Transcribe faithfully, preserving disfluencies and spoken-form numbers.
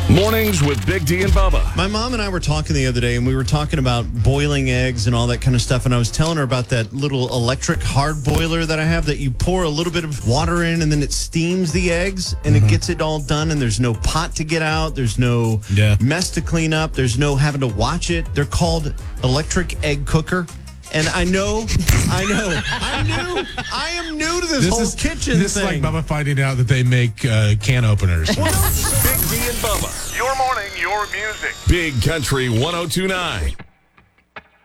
Mornings with Big D and Bubba. My mom and I were talking the other day, and we were talking about boiling eggs and all that kind of stuff, and I was telling her about that little electric hard boiler that I have that you pour a little bit of water in, and then it steams the eggs, and mm-hmm. it gets it all done, and there's no pot to get out, there's no yeah. mess to clean up, there's no having to watch it. They're called electric egg cooker. And I know, I know, I'm new. I am new to this, this whole is, kitchen this thing. This is like Bubba finding out that they make uh, can openers. Big D and Bubba. Your morning, your music. Big Country one oh two point nine.